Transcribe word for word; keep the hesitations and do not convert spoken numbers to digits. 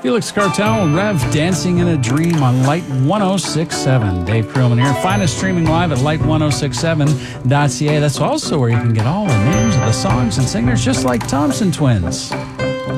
Felix Cartel, Rev, Dancing in a Dream on Light one oh six point seven. Dave Creelman here. Find us streaming live at light ten sixty-seven dot c a. That's also where you can get all the names of the songs and singers, just like Thompson Twins.